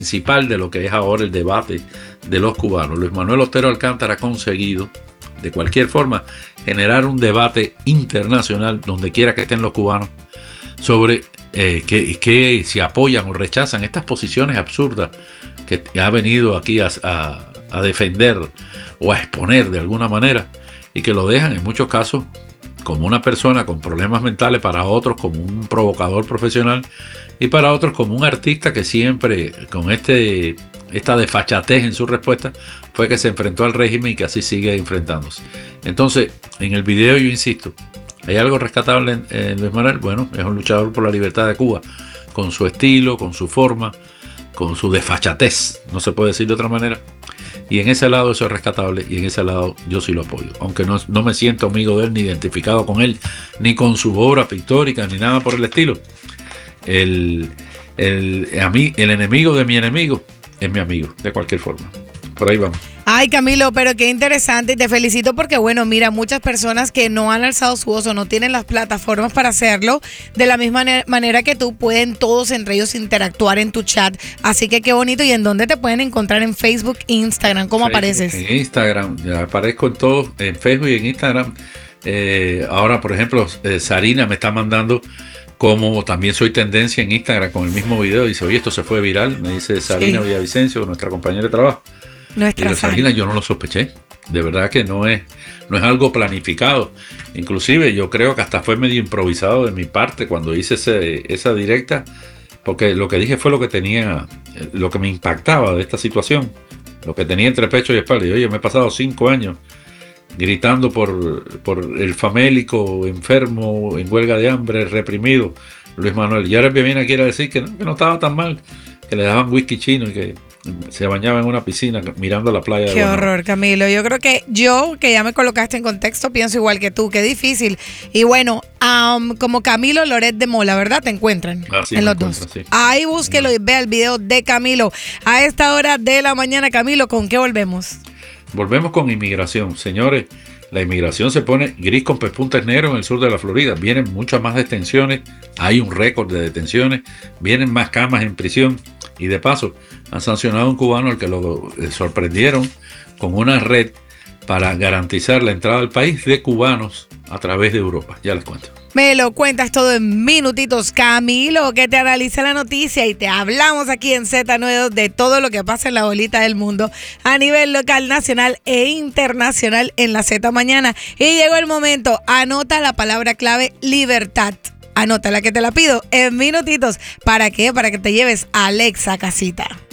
principal de lo que es ahora el debate de los cubanos. Luis Manuel Otero Alcántara ha conseguido, de cualquier forma, generar un debate internacional donde quiera que estén los cubanos sobre que si apoyan o rechazan estas posiciones absurdas que ha venido aquí a defender o a exponer de alguna manera, y que lo dejan en muchos casos como una persona con problemas mentales, para otros como un provocador profesional y para otros como un artista que siempre con esta desfachatez en su respuesta fue que se enfrentó al régimen y que así sigue enfrentándose. Entonces, en el video yo insisto, ¿hay algo rescatable en Luis Manuel? Bueno, es un luchador por la libertad de Cuba, con su estilo, con su forma, con su desfachatez, no se puede decir de otra manera. Y en ese lado eso es rescatable, y en ese lado yo sí lo apoyo. Aunque no me siento amigo de él, ni identificado con él, ni con su obra pictórica, ni nada por el estilo. El enemigo de mi enemigo es mi amigo, de cualquier forma. Por ahí vamos. Ay, Camilo, pero qué interesante, y te felicito porque, bueno, mira, muchas personas que no han alzado su voz o no tienen las plataformas para hacerlo, de la misma manera que tú, pueden todos entre ellos interactuar en tu chat. Así que qué bonito. ¿Y en dónde te pueden encontrar? En Facebook, Instagram, ¿cómo apareces? En Instagram, ya aparezco en todo, en Facebook y en Instagram. Ahora, por ejemplo, Sarina me está mandando, como también soy tendencia en Instagram con el mismo video, dice, oye, esto se fue viral, me dice Sarina Villavicencio, nuestra compañera de trabajo. Y Sarina, yo no lo sospeché, de verdad que no es algo planificado. Inclusive yo creo que hasta fue medio improvisado de mi parte cuando hice esa directa, porque lo que dije fue lo que tenía, lo que me impactaba de esta situación, lo que tenía entre pecho y espalda. Y oye, me he pasado 5 años gritando por el famélico, enfermo, en huelga de hambre, reprimido, Luis Manuel. Y ahora viene aquí a decir que no estaba tan mal, que le daban whisky chino y que se bañaba en una piscina mirando la playa. Qué horror, Camilo. Yo creo que que ya me colocaste en contexto, pienso igual que tú. Qué difícil. Y bueno, como Camilo Loret de Mola, ¿verdad? Te encuentran en los dos. Sí. Ahí búsquelo y vea el video de Camilo. A esta hora de la mañana, Camilo, ¿con qué volvemos? Volvemos con inmigración. Señores, la inmigración se pone gris con pespuntes negros en el sur de la Florida. Vienen muchas más detenciones. Hay un récord de detenciones. Vienen más camas en prisión. Y de paso, han sancionado a un cubano al que lo sorprendieron con una red para garantizar la entrada al país de cubanos a través de Europa. Ya les cuento. Me lo cuentas todo en minutitos, Camilo, que te analiza la noticia, y te hablamos aquí en Z92 de todo lo que pasa en la bolita del mundo a nivel local, nacional e internacional en la Z Mañana. Y llegó el momento, anota la palabra clave libertad. Anótala que te la pido en minutitos. ¿Para qué? Para que te lleves a Alexa a casita.